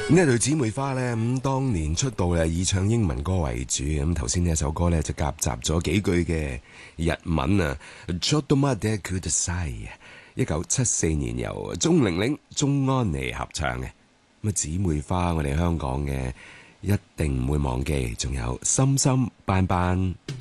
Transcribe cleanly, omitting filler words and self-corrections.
呢對姊妹花咧，當年出道咧以唱英文歌為主，咁頭先呢一首歌咧就夾雜咗幾句嘅日文啊。ちょっと待ってください，1974年由鍾玲玲、鍾安妮合唱嘅。咁啊，姊妹花我哋香港嘅一定唔會忘記，仲有心心班班。